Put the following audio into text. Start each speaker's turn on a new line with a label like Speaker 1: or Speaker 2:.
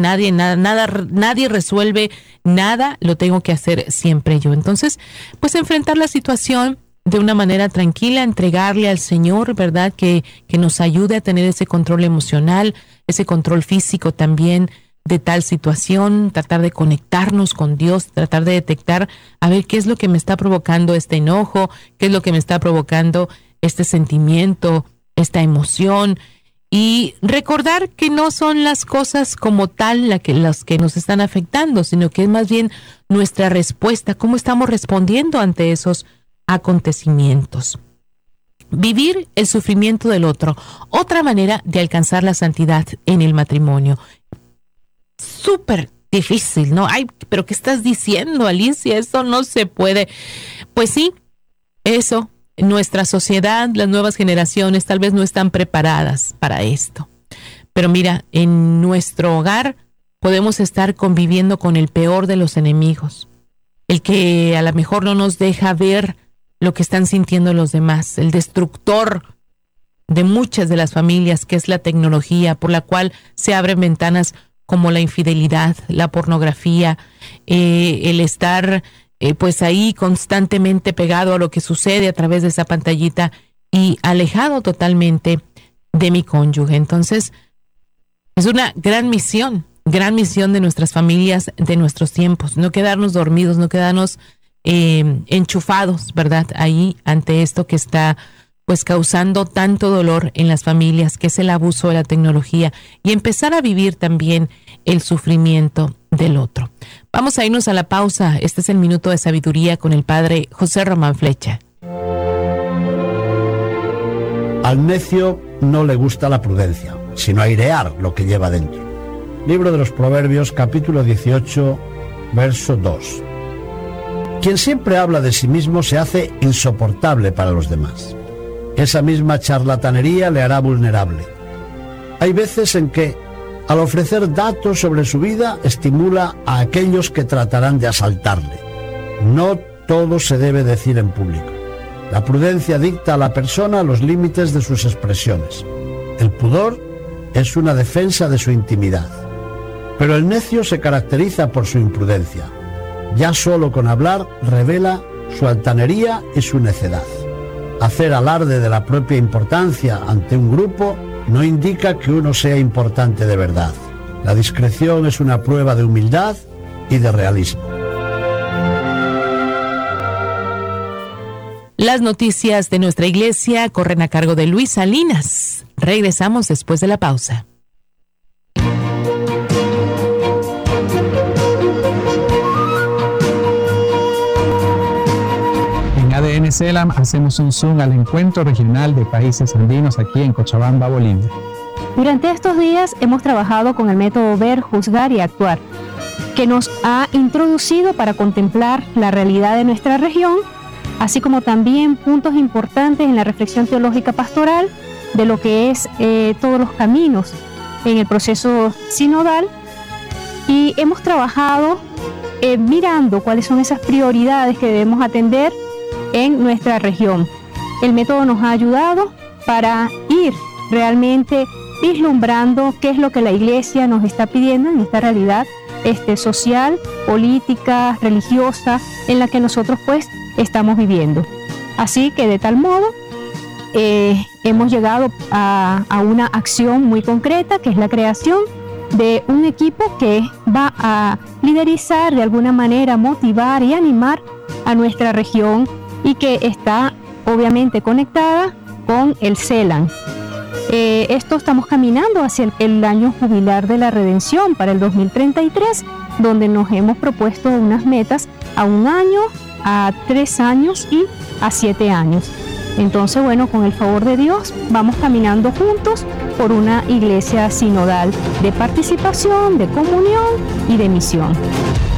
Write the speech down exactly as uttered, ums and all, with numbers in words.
Speaker 1: nadie, nada, nada, nadie resuelve nada, lo tengo que hacer siempre yo. Entonces, pues enfrentar la situación de una manera tranquila, entregarle al Señor, ¿verdad? Que, que nos ayude a tener ese control emocional, ese control físico también de tal situación, tratar de conectarnos con Dios, tratar de detectar, a ver qué es lo que me está provocando este enojo, qué es lo que me está provocando este sentimiento, esta emoción, y recordar que no son las cosas como tal la que, las que nos están afectando, sino que es más bien nuestra respuesta, cómo estamos respondiendo ante esos acontecimientos. Vivir el sufrimiento del otro, otra manera de alcanzar la santidad en el matrimonio. Súper difícil, ¿no? Ay, pero ¿qué estás diciendo, Alicia? Eso no se puede. Pues sí, eso, nuestra sociedad, las nuevas generaciones tal vez no están preparadas para esto. Pero mira, en nuestro hogar podemos estar conviviendo con el peor de los enemigos, el que a lo mejor no nos deja ver lo que están sintiendo los demás, el destructor de muchas de las familias, que es la tecnología, por la cual se abren ventanas como la infidelidad, la pornografía, eh, el estar eh, pues ahí constantemente pegado a lo que sucede a través de esa pantallita y alejado totalmente de mi cónyuge. Entonces, es una gran misión, gran misión de nuestras familias, de nuestros tiempos, no quedarnos dormidos, no quedarnos eh, enchufados, ¿verdad? Ahí ante esto que está pues causando tanto dolor en las familias, que es el abuso de la tecnología, y empezar a vivir también el sufrimiento del otro. Vamos a irnos a la pausa. Este es el Minuto de Sabiduría con el Padre José Román Flecha.
Speaker 2: Al necio no le gusta la prudencia, sino airear lo que lleva dentro. Libro de los Proverbios, capítulo dieciocho, verso dos. Quien siempre habla de sí mismo se hace insoportable para los demás. Esa misma charlatanería le hará vulnerable. Hay veces en que, al ofrecer datos sobre su vida, estimula a aquellos que tratarán de asaltarle. No todo se debe decir en público. La prudencia dicta a la persona los límites de sus expresiones. El pudor es una defensa de su intimidad. Pero el necio se caracteriza por su imprudencia. Ya solo con hablar revela su altanería y su necedad. Hacer alarde de la propia importancia ante un grupo no indica que uno sea importante de verdad. La discreción es una prueba de humildad y de realismo.
Speaker 1: Las noticias de nuestra iglesia corren a cargo de Luis Salinas. Regresamos después de la pausa.
Speaker 3: A D N CELAM hacemos un zoom al encuentro regional de países andinos aquí en Cochabamba, Bolivia.
Speaker 4: Durante estos días hemos trabajado con el método Ver, Juzgar y Actuar, que nos ha introducido para contemplar la realidad de nuestra región, así como también puntos importantes en la reflexión teológica pastoral de lo que es eh, todos los caminos en el proceso sinodal, y hemos trabajado eh, mirando cuáles son esas prioridades que debemos atender en nuestra región. El método nos ha ayudado para ir realmente vislumbrando qué es lo que la Iglesia nos está pidiendo en esta realidad este, social, política, religiosa, en la que nosotros pues estamos viviendo. Así que de tal modo eh, hemos llegado a, a una acción muy concreta, que es la creación de un equipo que va a liderizar, de alguna manera motivar y animar a nuestra región, y que está obviamente conectada con el CELAM. Eh, esto estamos caminando hacia el, el año jubilar de la redención para el dos mil treinta y tres, donde nos hemos propuesto unas metas a un año, a tres años y a siete años. Entonces, bueno, con el favor de Dios, vamos caminando juntos por una iglesia sinodal de participación, de comunión y de misión.